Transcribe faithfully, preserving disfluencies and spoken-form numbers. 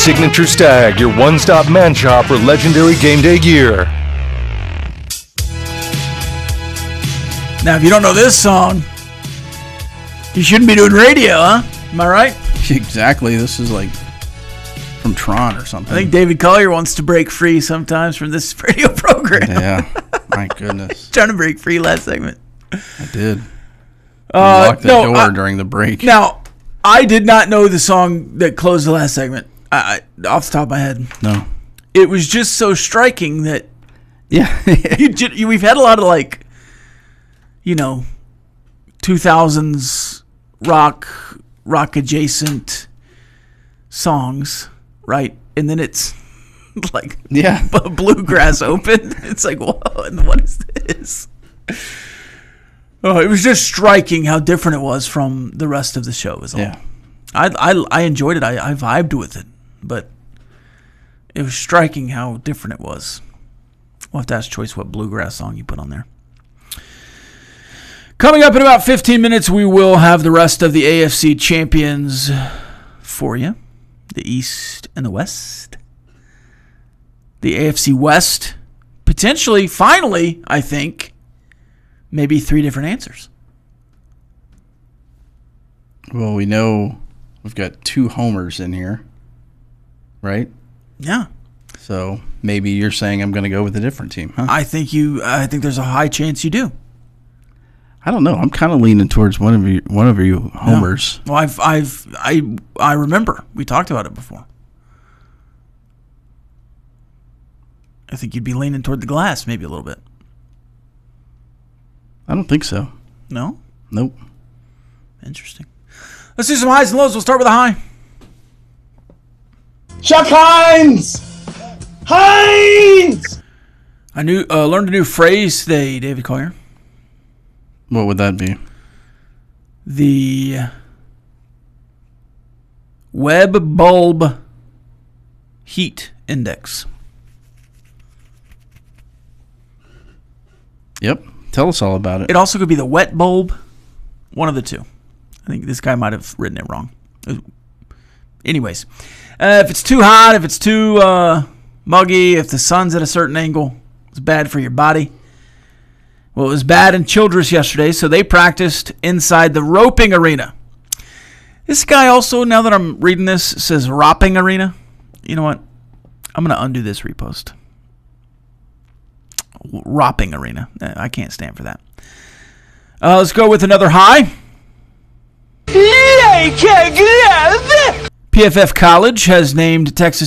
Signature Stag, your one-stop man shop for legendary game day gear. Now, if you don't know this song, you shouldn't be doing radio, huh? Am I right? Exactly. This is like from Tron or something. I think David Collier wants to break free sometimes from this radio program. Yeah. My goodness. Trying to break free last segment. I did. Uh, locked the no, door I, during the break. Now, I did not know the song that closed the last segment. I, I, off the top of my head. No. It was just so striking that Yeah. you, you, we've had a lot of like, you know, two thousands rock, rock adjacent songs, right? And then it's like Yeah. bluegrass open. It's like, whoa, and what is this? Oh, it was just striking how different it was from the rest of the show. Is all. Yeah. I, I, I enjoyed it. I, I vibed with it, but it was striking how different it was. We'll have to ask Choice what bluegrass song you put on there. Coming up in about fifteen minutes, we will have the rest of the A F C champions for you. The East and the West. The A F C West, potentially, finally, I think, maybe three different answers. Well, we know we've got two homers in here, right? Yeah. So maybe you're saying I'm going to go with a different team, huh? I think you. I think there's a high chance you do. I don't know. I'm kind of leaning towards one of you, one of you homers. Yeah. Well, I've, I've, I, I remember we talked about it before. I think you'd be leaning toward the glass, maybe a little bit. I don't think so. No? Nope. Interesting. Let's do some highs and lows. We'll start with a high. Chuck Hines! Hines! I knew, uh, learned a new phrase today, David Collier. What would that be? The Webb bulb heat index. Yep. Tell us all about it. It also could be the wet bulb. One of the two. I think this guy might have written it wrong. Anyways, uh, if it's too hot, if it's too uh, muggy, if the sun's at a certain angle, it's bad for your body. Well, it was bad in Childress yesterday, so they practiced inside the roping arena. This guy also, now that I'm reading this, says ropping arena. You know what? I'm going to undo this repost. Ropping arena. I can't stand for that. Uh, let's go with another high. P F F College has named Texas